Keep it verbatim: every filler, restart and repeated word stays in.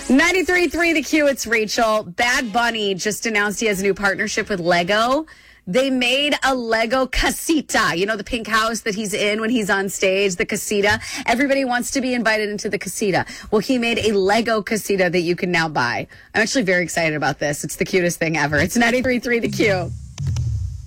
ninety-three point three The Q, it's Rachel. Bad Bunny just announced he has a new partnership with Lego. They made a Lego casita. You know, the pink house that he's in when he's on stage, the casita. Everybody wants to be invited into the casita. Well, he made a Lego casita that you can now buy. I'm actually very excited about this. It's the cutest thing ever. It's ninety-three point three The Q.